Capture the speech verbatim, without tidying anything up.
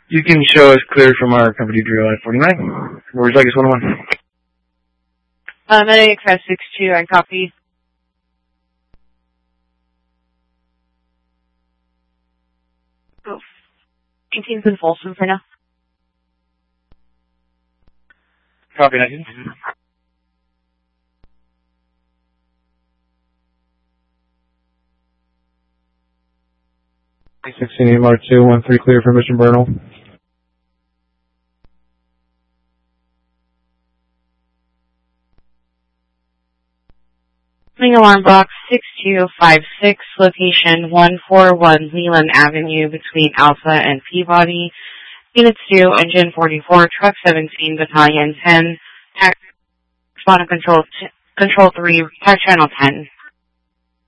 You can show us clear from our company drill at forty-nine. Where's Vegas one oh one? Um, at Express six two, I copy. Oh. Contains in Folsom for now. Copy, nineteen. sixteen M R two one three clear for Mission Bernal. Wing alarm box six two five six, location one forty-one Leland Avenue between Alpha and Peabody. Units two, Engine forty-four, Truck seventeen, Battalion ten, Tac, Responder Control, t- Control three, Tac Channel ten.